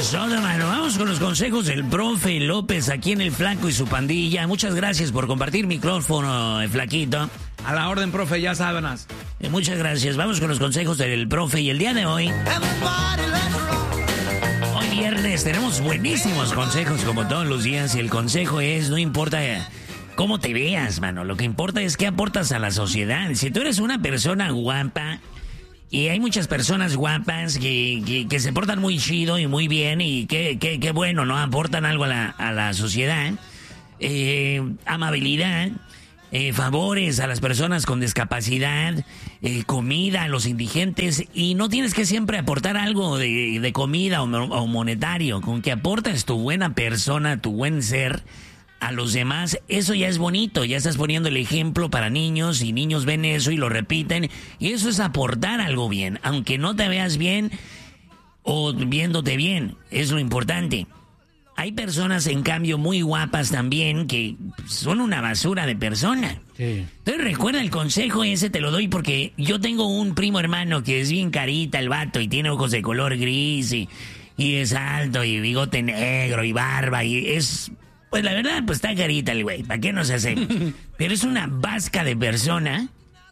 Es todo, mano. Vamos con los consejos del profe López aquí en El Flaco y su pandilla. Muchas gracias por compartir micrófono, Flaquito. A la orden, profe, ya sábanas. Muchas gracias. Vamos con los consejos del profe. Y el día de hoy viernes, tenemos buenísimos consejos como todos los días. Y el consejo es, no importa cómo te veas, mano. Lo que importa es qué aportas a la sociedad. Si tú eres una persona guapa... Y hay muchas personas guapas que se portan muy chido y muy bien y que bueno, ¿no? Aportan algo a la sociedad. Amabilidad, favores a las personas con discapacidad, comida a los indigentes. Y no tienes que siempre aportar algo de comida o monetario. Con que aportas tu buena persona, tu buen ser a los demás, eso ya es bonito, ya estás poniendo el ejemplo para niños y niños ven eso y lo repiten y eso es aportar algo bien, aunque no te veas bien o viéndote bien, es lo importante. Hay personas en cambio muy guapas también que son una basura de persona. Sí. Entonces recuerda el consejo ese, te lo doy porque yo tengo un primo hermano que es bien carita el vato y tiene ojos de color gris y es alto y bigote negro y barba y es... Pues la verdad, pues está carita el güey, ¿para qué nos hacemos? Pero es una vasca de persona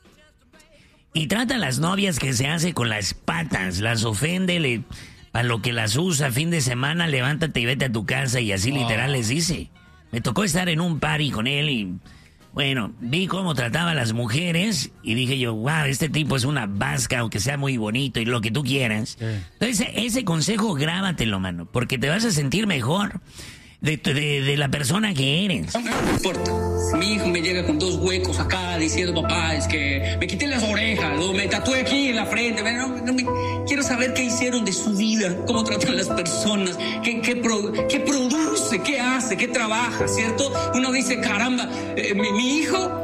y trata a las novias que se hace con las patas, las ofende, para lo que las usa, fin de semana, levántate y vete a tu casa y así literal les dice. Me tocó estar en un party con él y, bueno, vi cómo trataba a las mujeres y dije yo, wow, este tipo es una vasca, aunque sea muy bonito y lo que tú quieras. Entonces, ese consejo grábatelo, mano, porque te vas a sentir mejor. De la persona que eres. No importa. Mi hijo me llega con 2 huecos acá diciendo, papá, es que me quité las orejas, o me tatué aquí en la frente. Quiero saber qué hicieron de su vida, cómo tratan las personas, qué produce, qué hace, qué trabaja, ¿cierto? Uno dice, caramba, mi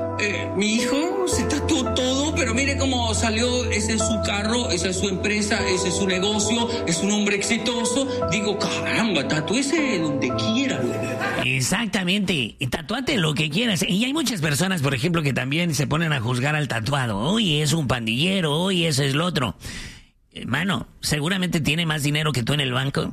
hijo se tatuó todo, pero mire cómo salió, ese es su carro, esa es su empresa, ese es su negocio, es un hombre exitoso. Digo, caramba, tatúese donde quiera. Exactamente, tatúate lo que quieras. Y hay muchas personas, por ejemplo, que también se ponen a juzgar al tatuado. Oye, es un pandillero, oye, eso es lo otro. Mano, seguramente tiene más dinero que tú en el banco.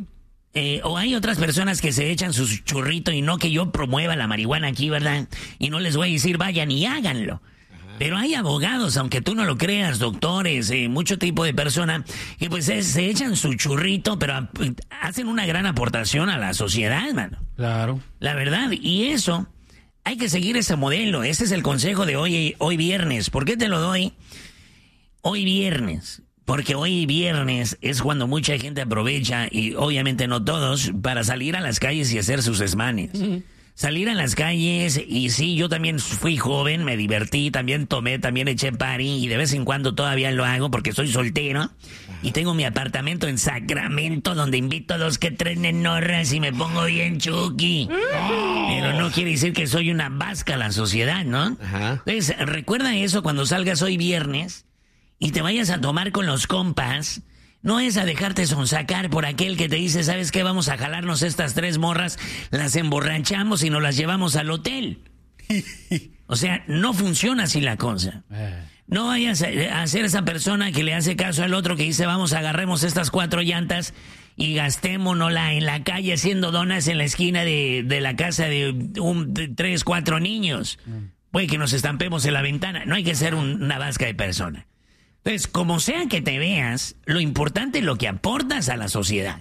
O hay otras personas que se echan su churrito y no que yo promueva la marihuana aquí, ¿verdad? Y no les voy a decir vayan y háganlo. Pero hay abogados, aunque tú no lo creas, doctores, mucho tipo de persona que pues se echan su churrito, pero hacen una gran aportación a la sociedad, mano. Claro. La verdad, y eso, hay que seguir ese modelo. Ese es el consejo de hoy viernes. ¿Por qué te lo doy? Hoy viernes. Porque hoy viernes es cuando mucha gente aprovecha, y obviamente no todos, para salir a las calles y hacer sus desmanes. Salir a las calles, y sí, yo también fui joven, me divertí, también tomé, también eché party, y de vez en cuando todavía lo hago porque soy soltero. Y tengo mi apartamento en Sacramento, donde invito a 2 que 3 nenorras y me pongo bien chuki. Pero no quiere decir que soy una vasca a la sociedad, ¿no? Ajá. Entonces, recuerda eso cuando salgas hoy viernes y te vayas a tomar con los compas, no es a dejarte sonsacar por aquel que te dice, ¿sabes qué? Vamos a jalarnos estas 3 morras, las emborrachamos y nos las llevamos al hotel. O sea, no funciona así la cosa. No vayas a ser esa persona que le hace caso al otro que dice, vamos, agarremos estas 4 llantas y gastémonosla en la calle haciendo donas en la esquina de la casa de 3, 4 niños. Puede que nos estampemos en la ventana. No hay que ser una vasca de persona. Entonces, como sea que te veas, lo importante es lo que aportas a la sociedad.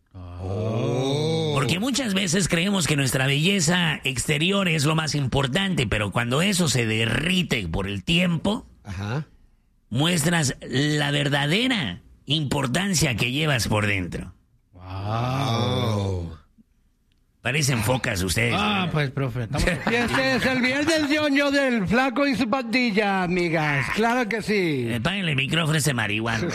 Porque muchas veces creemos que nuestra belleza exterior es lo más importante, pero cuando eso se derrite por el tiempo, muestras la verdadera importancia que llevas por dentro. Parecen focas ustedes. Pues, profe. Y este es el viernes ñoño del Flaco y su pandilla, amigas. Claro que sí. Páguenle el micrófono ese marihuana.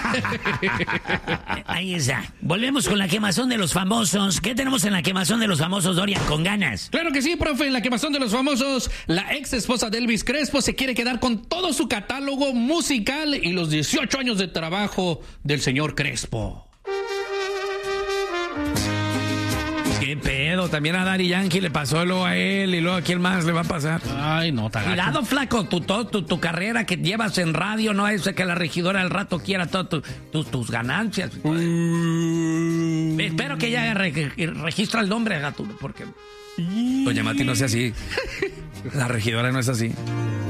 Ahí está. Volvemos con la quemazón de los famosos. ¿Qué tenemos en la quemazón de los famosos, Dorian? Con ganas. Claro que sí, profe. En la quemazón de los famosos, la ex esposa de Elvis Crespo se quiere quedar con todo su catálogo musical y los 18 años de trabajo del señor Crespo. ¿Qué pedo? También a Daddy Yankee le pasó luego a él y luego a quién más le va a pasar. Ay, no, tagacho. Cuidado, flaco, tu carrera que llevas en radio no es que la regidora al rato quiera todas tus ganancias. Ve, espero que ya registra el nombre, gato, porque... Doña Mati no sea así. La regidora no es así.